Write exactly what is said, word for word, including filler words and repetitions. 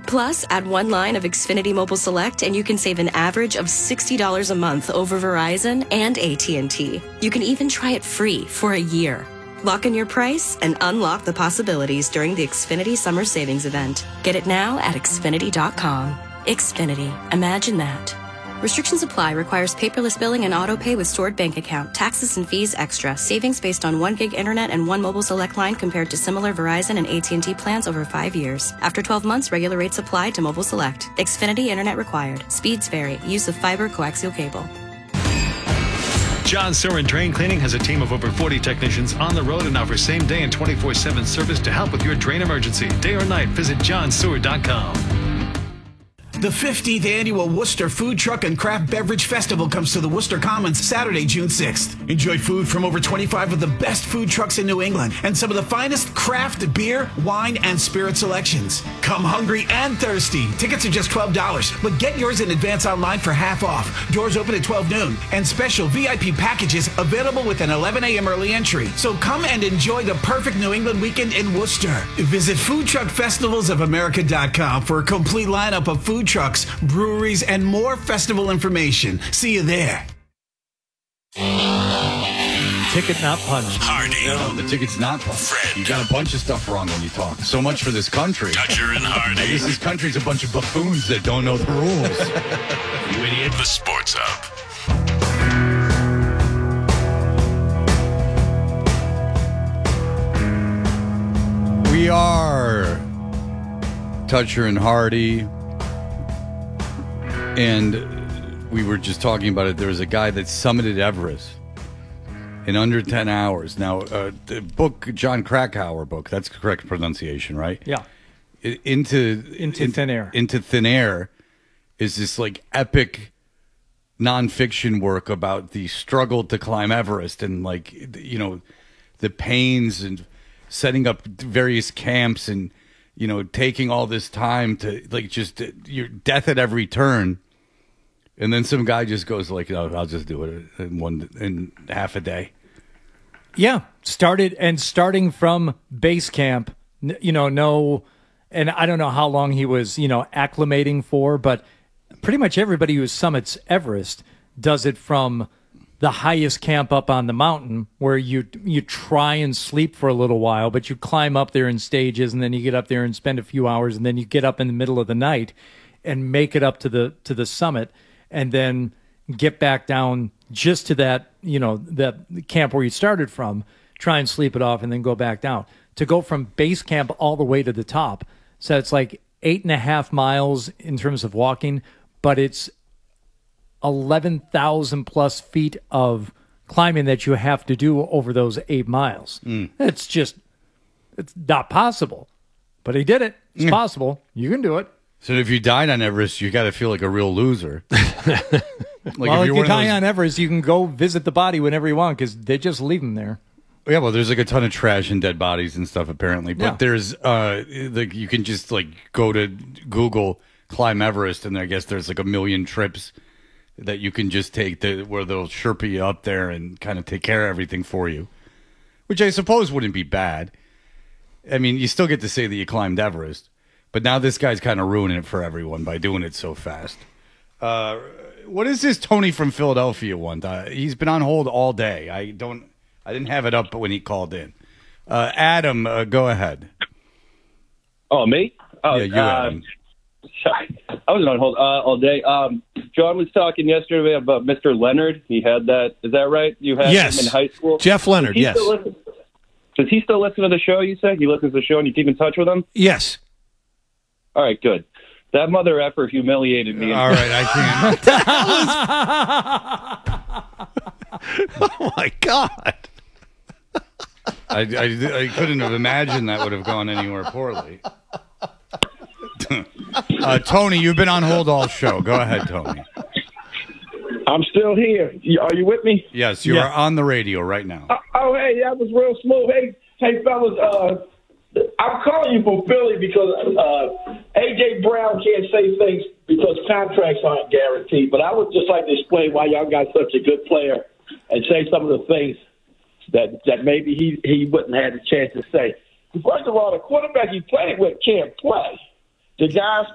Plus, add one line of Xfinity Mobile Select and you can save an average of sixty dollars a month over Verizon and A T and T. You can even try it free for a year. Lock in your price and unlock the possibilities during the Xfinity Summer Savings Event. Get it now at Xfinity dot com. Xfinity. Imagine that. Restrictions apply. Requires paperless billing and auto pay with stored bank account. Taxes and fees extra. Savings based on one gig internet and one mobile select line compared to similar Verizon and A T and T plans over five years. After twelve months, regular rates apply to mobile select. Xfinity internet required. Speeds vary. Use of fiber coaxial cable. John Soren Drain Cleaning has a team of over forty technicians on the road and offers same-day and twenty-four seven service to help with your drain emergency. Day or night, visit john sewer dot com. The fifteenth Annual Worcester Food Truck and Craft Beverage Festival comes to the Worcester Commons Saturday, June sixth. Enjoy food from over twenty-five of the best food trucks in New England and some of the finest craft beer, wine, and spirit selections. Come hungry and thirsty. Tickets are just twelve dollars, but get yours in advance online for half off. Doors open at twelve noon, and special V I P packages available with an eleven a.m. early entry. So come and enjoy the perfect New England weekend in Worcester. Visit food truck festivals of america dot com for a complete lineup of food trucks, breweries, and more festival information. See you there. Ticket not punched. Hardy. No, the ticket's not punched. Fred. You got a bunch of stuff wrong when you talk. So much for this country. Dutcher and Hardy. I guess this country's a bunch of buffoons that don't know the rules. You idiot. The Sports Up. We are Dutcher and Hardy. And we were just talking about it. There was a guy that summited Everest in under ten hours. Now, uh, the book, John Krakauer book, that's the correct pronunciation, right? Yeah. I- Into, Into in- Thin Air. Into Thin Air is this like epic nonfiction work about the struggle to climb Everest and like, you know, the pains and setting up various camps and, you know, taking all this time to like just uh, your death at every turn. And then some guy just goes like, oh, I'll just do it in one in half a day. Yeah, started and starting from base camp, n- you know, no, and I don't know how long he was, you know, acclimating for, but pretty much everybody who summits Everest does it from the highest camp up on the mountain, where you you try and sleep for a little while, but you climb up there in stages, and then you get up there and spend a few hours, and then you get up in the middle of the night and make it up to the to the summit, and then get back down just to that, you know, that camp where you started from, try and sleep it off, and then go back down. To go from base camp all the way to the top, so it's like eight and a half miles in terms of walking, but it's eleven thousand plus feet of climbing that you have to do over those eight miles. Mm. It's just, it's not possible. But he did it. It's Mm. possible. You can do it. So if you died on Everest, you got to feel like a real loser. Like well, if, you're you one of die those- on Everest, you can go visit the body whenever you want because they just leave them there. Yeah, well, there's like a ton of trash and dead bodies and stuff apparently, but Yeah. there's uh, like you can just like go to Google climb Everest, and I guess there's like a million trips that you can just take to, where they'll Sherpa you up there and kind of take care of everything for you, which I suppose wouldn't be bad. I mean, you still get to say that you climbed Everest, but now this guy's kind of ruining it for everyone by doing it so fast. Uh, what is this Tony from Philadelphia one? Uh, he's been on hold all day. I don't. I didn't have it up when he called in. Uh, Adam, uh, go ahead. Oh, me? Oh, Yeah, you, uh, Adam. Sorry. I was on hold uh, all day. Um, John was talking yesterday about Mister Leonard. He had that. Is that right? You had Yes. him in high school? Jeff Leonard, Does he yes. still listen- Does he still listen to the show, you say? He listens to the show and you keep in touch with him? Yes. All right, good. That mother effer humiliated me. All right, I can't. Oh, my God. I, I, I couldn't have imagined that would have gone anywhere poorly. uh, Tony, you've been on hold all show. Go ahead, Tony. I'm still here. You- Are you with me? Yes, you Yeah. are on the radio right now. Oh, oh, hey, that was real smooth. Hey, hey, fellas, uh, I'm calling you from Philly because uh, A J. Brown can't say things because contracts aren't guaranteed. But I would just like to explain why y'all got such a good player and say some of the things that that maybe he, he wouldn't have had a chance to say. First of all, the quarterback he played with can't play. The guys